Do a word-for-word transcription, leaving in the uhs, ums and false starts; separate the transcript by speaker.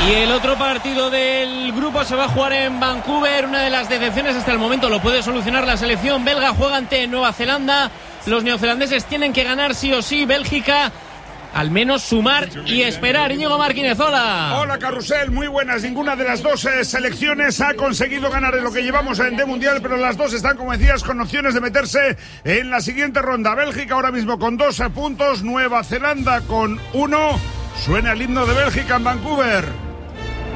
Speaker 1: Y el otro partido del grupo se va a jugar en Vancouver. Una de las decepciones hasta el momento lo puede solucionar la selección belga. Juega ante Nueva Zelanda. Los neozelandeses tienen que ganar sí o sí. Bélgica, al menos sumar y esperar. Íñigo Martínez, hola.
Speaker 2: Hola, Carrusel, muy buenas. Ninguna de las dos eh, selecciones ha conseguido ganar en lo que llevamos en D Mundial, pero las dos están, como decías, con opciones de meterse en la siguiente ronda. Bélgica ahora mismo con dos puntos, Nueva Zelanda con uno. Suena el himno de Bélgica en Vancouver.